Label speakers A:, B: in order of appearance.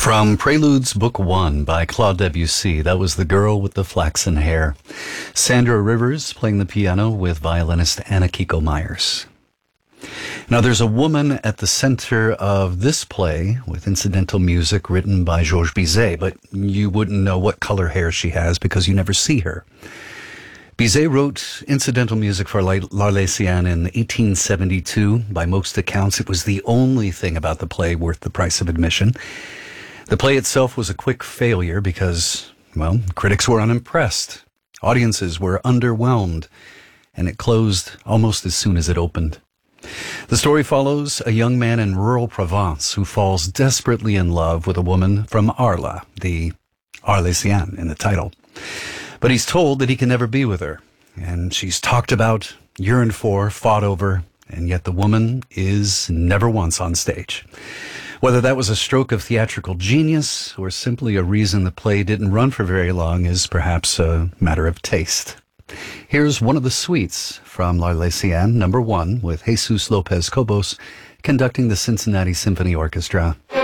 A: From Preludes Book 1 by Claude Debussy, that was The Girl with the Flaxen Hair. Sandra Rivers playing the piano with violinist Anna Kiko Myers. Now, there's a woman at the center of this play with incidental music written by Georges Bizet, but you wouldn't know what color hair she has because you never see her. Bizet wrote incidental music for L'Arlésienne in 1872. By most accounts, it was the only thing about the play worth the price of admission. The play itself was a quick failure because, well, critics were unimpressed. Audiences were underwhelmed, and it closed almost as soon as it opened. The story follows a young man in rural Provence who falls desperately in love with a woman from Arles, the Arlésienne in the title. But he's told that he can never be with her, and she's talked about, yearned for, fought over, and yet the woman is never once on stage. Whether that was a stroke of theatrical genius or simply a reason the play didn't run for very long is perhaps a matter of taste. Here's one of the suites from L'Arlésienne, number 1, with Jesus Lopez Cobos conducting the Cincinnati Symphony Orchestra.